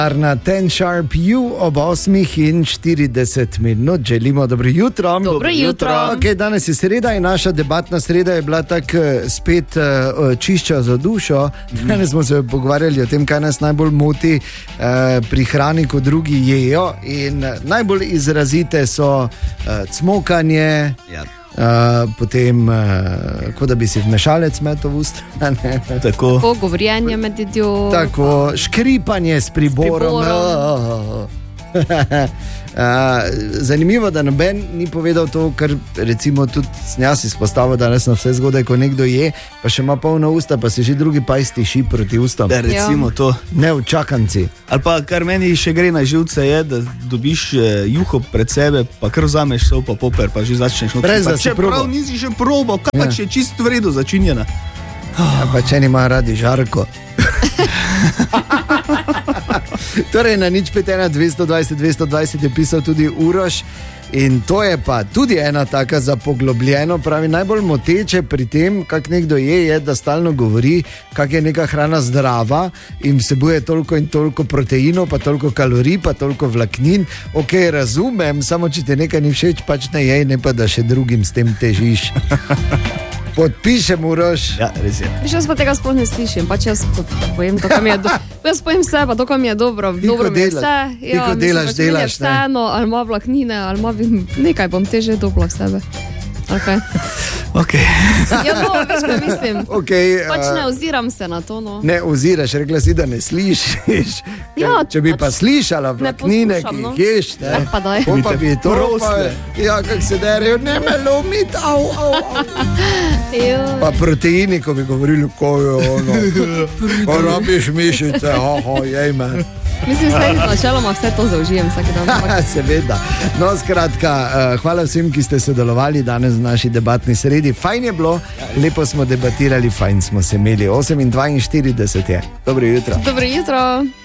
Na 10 Sharp You ob 8:40 želimo dobro jutro. Dobro jutro. Okay, danes je sreda in naša debatna sreda je bila tako spet čišča za dušo. Danes smo se pogovarjali o tem, kaj nas najbolj moti pri hrani, ko drugi jejo. In najbolj izrazite so cmokanje. Ja. Potem, kot da bi si vmešalec metal v usta. Tako govorjenje med jedjo. Tako, škripanje s priborom. Zanimivo, da noben ni povedal to, kar recimo tudi jaz izpostavil danes na vse zgodaj, ko nekdo je, pa še ima polna usta, pa se že drugi pajsti ši proti ustam. Da, recimo to. Ne v čakanci. Ali pa kar meni še gre na živce je, da dobiš juho pred sebe, pa kar vzameš sol pa poper, pa že začneš noč. Brez da si probal. Čeprav nisi še probal, kaj pa če je čisto v redu začinjena. Ja, pa če nima radi žarko. Torej na 051 220 220 je pisal tudi Uroš in to je pa tudi ena taka za poglobljeno, pravi najbolj moteče pri tem, kak nekdo je, da stalno govori, kak je neka hrana zdrava in vsebuje toliko in toliko proteinov, pa toliko kalorij, pa toliko vlaknin. Ok, razumem, samo če ti nekaj ni všeč, pač ne jej, ne pa da še drugim s tem težiš. Podpišem, Uroš. Ja, res je. Jaz pa tega sploh ne slišim, pač jaz povem to, kam je jaz povem vse, pa to, kam je dobro. Dobro mi je vse. Ti ko delaš, delaš. Vseeno, ali ima vlaknine, ali ima nekaj, bom teže dobila v sebe. Ok. Ja, no, veš, kaj mislim. Okay, pač ne oziram se na to, no. Ne oziraš, rekla si, da ne slišiš. Ja, če bi pa slišala vlaknine, ki jih ješ, ne? Pa daj. Pa bi to rosle. Ja, kak se derejo, ne me lomit, au. Pa proteini, ko bi govorili, ko je ono. Pa rabiš mišice, jej me. Mislim, da načeloma vse to zaužijem vsak dan. Seveda. No, skratka, hvala vsem, ki ste sodelovali danes v naši debatni sredi. Fajn je bilo, lepo smo debatirali, fajn smo se imeli. 8:42 je. Dobro jutro. Dobro jutro.